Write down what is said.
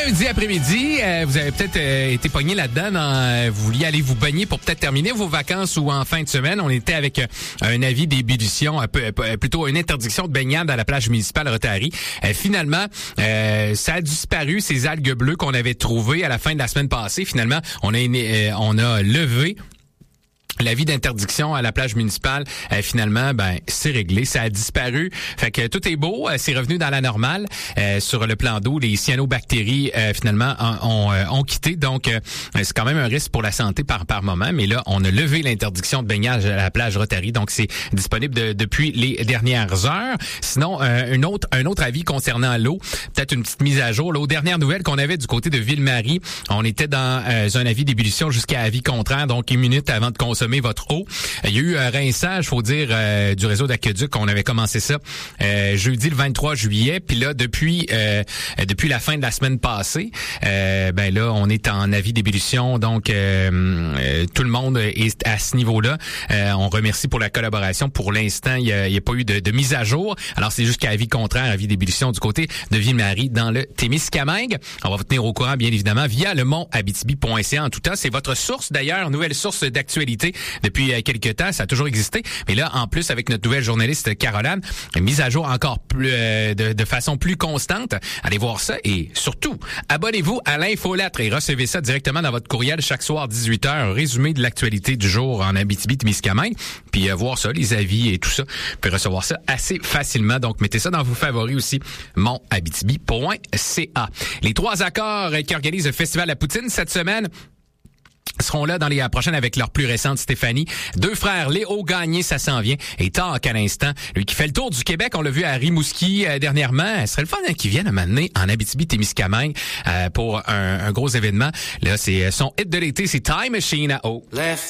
lundi après-midi, vous avez peut-être été pogné là-dedans. Vous vouliez aller vous baigner pour peut-être terminer vos vacances ou en fin de semaine. On était avec un avis d'ébullition, plutôt une interdiction de baignade à la plage municipale Rotary. Finalement, ça a disparu, ces algues bleues qu'on avait trouvées à la fin de la semaine passée. Finalement, on a levé l'avis d'interdiction à la plage municipale. Finalement, c'est réglé, ça a disparu. Fait que tout est beau, c'est revenu dans la normale. Sur le plan d'eau, les cyanobactéries finalement ont quitté. Donc, c'est quand même un risque pour la santé par moment. Mais là, on a levé l'interdiction de baignage à la plage Rotary. Donc, c'est disponible depuis les dernières heures. Sinon, un autre avis concernant l'eau, peut-être une petite mise à jour. Là, aux dernières nouvelles qu'on avait du côté de Ville-Marie, on était dans un avis d'ébullition jusqu'à avis contraire. Donc, 1 minute avant de consommer votre eau. Il y a eu un rinçage, faut dire, du réseau d'aqueduc. On avait commencé ça jeudi le 23 juillet. Puis là, depuis la fin de la semaine passée, là, on est en avis d'ébullition. Donc, tout le monde est à ce niveau-là. On remercie pour la collaboration. Pour l'instant, il y a pas eu de mise à jour. Alors, c'est jusqu'à avis contraire, avis d'ébullition du côté de Ville-Marie dans le Témiscamingue. On va vous tenir au courant, bien évidemment, via le mont-abitibi.ca. En tout cas, c'est votre source, d'ailleurs, nouvelle source d'actualité. Depuis quelques temps, ça a toujours existé. Mais là, en plus, avec notre nouvelle journaliste Caroline, mise à jour encore plus de façon plus constante. Allez voir ça et surtout, abonnez-vous à l'infolettre et recevez ça directement dans votre courriel chaque soir 18h. Un résumé de l'actualité du jour en Abitibi-Témiscamingue. Puis voir ça, les avis et tout ça. Vous pouvez recevoir ça assez facilement. Donc, mettez ça dans vos favoris aussi. monabitibi.ca. Les 3 accords qui organisent le Festival La Poutine cette semaine seront là dans les prochaines avec leur plus récente Stéphanie. 2 frères, Léo Gagné, ça s'en vient. Et tant qu'à l'instant, lui qui fait le tour du Québec, on l'a vu à Rimouski dernièrement. Ce serait le fun qu'il vienne m'amener en Abitibi-Témiscamingue pour un gros événement. Là, c'est son hit de l'été, c'est Time Machine à eau.